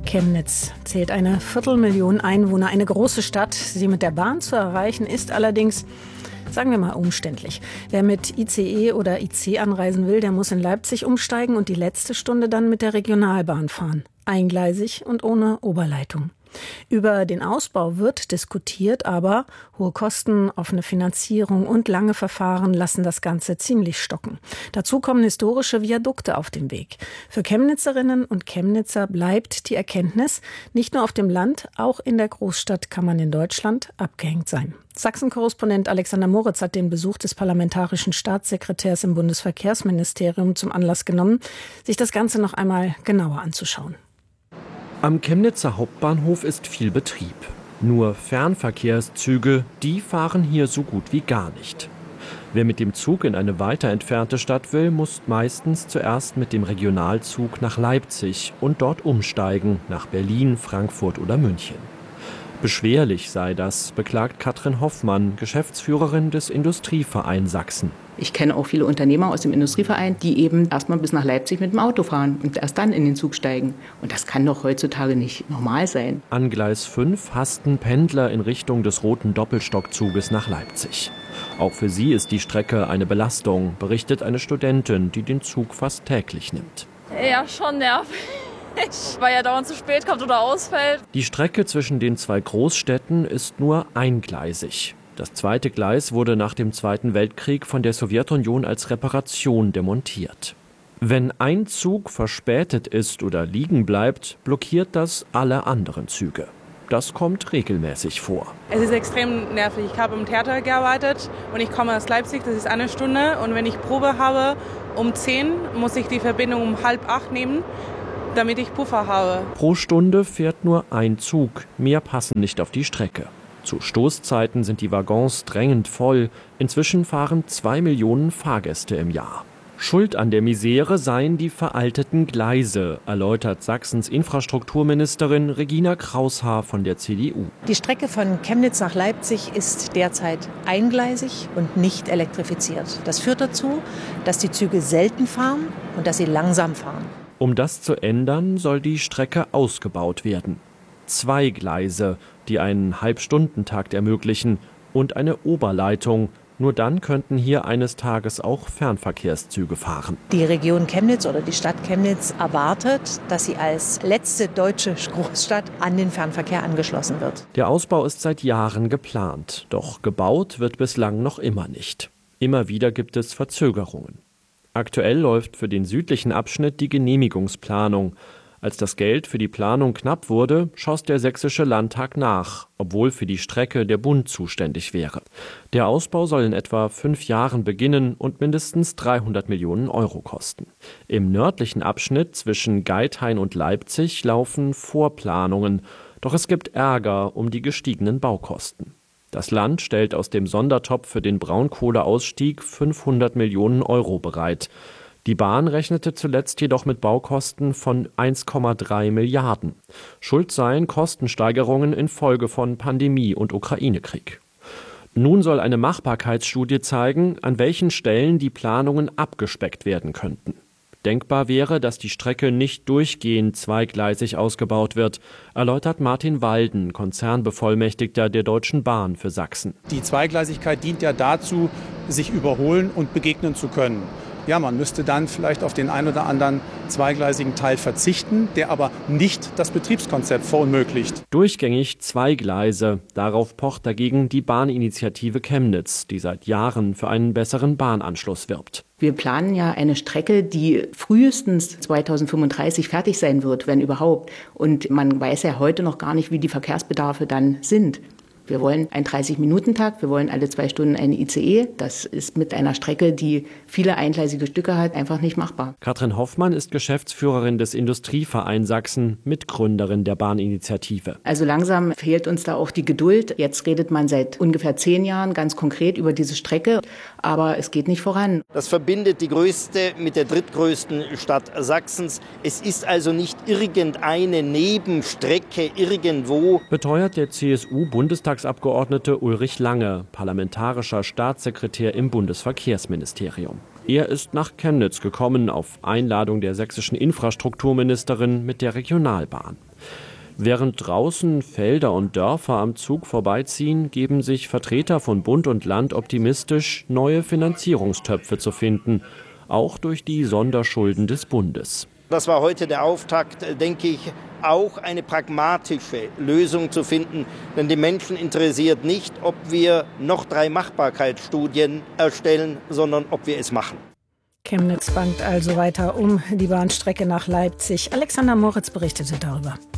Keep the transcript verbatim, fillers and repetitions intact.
Chemnitz zählt eine Viertelmillion Einwohner, eine große Stadt. Sie mit der Bahn zu erreichen, ist allerdings, sagen wir mal, umständlich. Wer mit I C E oder I C anreisen will, der muss in Leipzig umsteigen und die letzte Stunde dann mit der Regionalbahn fahren. Eingleisig und ohne Oberleitung. Über den Ausbau wird diskutiert, aber hohe Kosten, offene Finanzierung und lange Verfahren lassen das Ganze ziemlich stocken. Dazu kommen historische Viadukte auf dem Weg. Für Chemnitzerinnen und Chemnitzer bleibt die Erkenntnis, nicht nur auf dem Land, auch in der Großstadt kann man in Deutschland abgehängt sein. Sachsen-Korrespondent Alexander Moritz hat den Besuch des parlamentarischen Staatssekretärs im Bundesverkehrsministerium zum Anlass genommen, sich das Ganze noch einmal genauer anzuschauen. Am Chemnitzer Hauptbahnhof ist viel Betrieb. Nur Fernverkehrszüge, die fahren hier so gut wie gar nicht. Wer mit dem Zug in eine weiter entfernte Stadt will, muss meistens zuerst mit dem Regionalzug nach Leipzig und dort umsteigen nach Berlin, Frankfurt oder München. Beschwerlich sei das, beklagt Katrin Hoffmann, Geschäftsführerin des Industrievereins Sachsen. Ich kenne auch viele Unternehmer aus dem Industrieverein, die eben erstmal bis nach Leipzig mit dem Auto fahren und erst dann in den Zug steigen. Und das kann doch heutzutage nicht normal sein. An Gleis fünf hasten Pendler in Richtung des roten Doppelstockzuges nach Leipzig. Auch für sie ist die Strecke eine Belastung, berichtet eine Studentin, die den Zug fast täglich nimmt. Ja, schon nervig, weil er dauernd zu spät kommt oder ausfällt. Die Strecke zwischen den zwei Großstädten ist nur eingleisig. Das zweite Gleis wurde nach dem Zweiten Weltkrieg von der Sowjetunion als Reparation demontiert. Wenn ein Zug verspätet ist oder liegen bleibt, blockiert das alle anderen Züge. Das kommt regelmäßig vor. Es ist extrem nervig. Ich habe im Theater gearbeitet und ich komme aus Leipzig, das ist eine Stunde. Und wenn ich Probe habe um zehn, muss ich die Verbindung um halb acht nehmen, damit ich Puffer habe. Pro Stunde fährt nur ein Zug, mehr passen nicht auf die Strecke. Zu Stoßzeiten sind die Waggons drängend voll. Inzwischen fahren zwei Millionen Fahrgäste im Jahr. Schuld an der Misere seien die veralteten Gleise, erläutert Sachsens Infrastrukturministerin Regina Kraushaar von der C D U. Die Strecke von Chemnitz nach Leipzig ist derzeit eingleisig und nicht elektrifiziert. Das führt dazu, dass die Züge selten fahren und dass sie langsam fahren. Um das zu ändern, soll die Strecke ausgebaut werden. Zwei Gleise, die einen Halbstundentakt ermöglichen, und eine Oberleitung. Nur dann könnten hier eines Tages auch Fernverkehrszüge fahren. Die Region Chemnitz oder die Stadt Chemnitz erwartet, dass sie als letzte deutsche Großstadt an den Fernverkehr angeschlossen wird. Der Ausbau ist seit Jahren geplant, doch gebaut wird bislang noch immer nicht. Immer wieder gibt es Verzögerungen. Aktuell läuft für den südlichen Abschnitt die Genehmigungsplanung. Als das Geld für die Planung knapp wurde, schoss der Sächsische Landtag nach, obwohl für die Strecke der Bund zuständig wäre. Der Ausbau soll in etwa fünf Jahren beginnen und mindestens dreihundert Millionen Euro kosten. Im nördlichen Abschnitt zwischen Geithain und Leipzig laufen Vorplanungen, doch es gibt Ärger um die gestiegenen Baukosten. Das Land stellt aus dem Sondertopf für den Braunkohleausstieg fünfhundert Millionen Euro bereit. Die Bahn rechnete zuletzt jedoch mit Baukosten von eins Komma drei Milliarden. Schuld seien Kostensteigerungen infolge von Pandemie und Ukraine-Krieg. Nun soll eine Machbarkeitsstudie zeigen, an welchen Stellen die Planungen abgespeckt werden könnten. Denkbar wäre, dass die Strecke nicht durchgehend zweigleisig ausgebaut wird, erläutert Martin Walden, Konzernbevollmächtigter der Deutschen Bahn für Sachsen. Die Zweigleisigkeit dient ja dazu, sich überholen und begegnen zu können. Ja, man müsste dann vielleicht auf den ein oder anderen zweigleisigen Teil verzichten, der aber nicht das Betriebskonzept verunmöglicht. Durchgängig zwei Gleise. Darauf pocht dagegen die Bahninitiative Chemnitz, die seit Jahren für einen besseren Bahnanschluss wirbt. Wir planen ja eine Strecke, die frühestens zweitausendfünfunddreißig fertig sein wird, wenn überhaupt. Und man weiß ja heute noch gar nicht, wie die Verkehrsbedarfe dann sind. Wir wollen einen dreißig-Minuten-Takt, wir wollen alle zwei Stunden eine I C E. Das ist mit einer Strecke, die viele eingleisige Stücke hat, einfach nicht machbar. Katrin Hoffmann ist Geschäftsführerin des Industrievereins Sachsen, Mitgründerin der Bahninitiative. Also langsam fehlt uns da auch die Geduld. Jetzt redet man seit ungefähr zehn Jahren ganz konkret über diese Strecke, aber es geht nicht voran. Das verbindet die größte mit der drittgrößten Stadt Sachsens. Es ist also nicht irgendeine Nebenstrecke irgendwo. Beteuert der C S U-Bundestag Bundestagsabgeordnete Ulrich Lange, parlamentarischer Staatssekretär im Bundesverkehrsministerium. Er ist nach Chemnitz gekommen, auf Einladung der sächsischen Infrastrukturministerin mit der Regionalbahn. Während draußen Felder und Dörfer am Zug vorbeiziehen, geben sich Vertreter von Bund und Land optimistisch, neue Finanzierungstöpfe zu finden, auch durch die Sonderschulden des Bundes. Das war heute der Auftakt, denke ich, auch eine pragmatische Lösung zu finden. Denn die Menschen interessiert nicht, ob wir noch drei Machbarkeitsstudien erstellen, sondern ob wir es machen. Chemnitz bangt also weiter um die Bahnstrecke nach Leipzig. Alexander Moritz berichtete darüber.